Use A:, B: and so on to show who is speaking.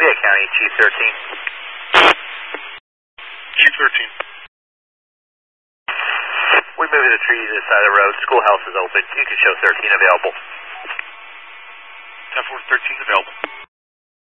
A: Lehigh County, Chief 13.
B: Chief 13.
A: We moved the tree to the side of the road. Schoolhouse is open. You can show 13 available.
B: 10-4, 13 available.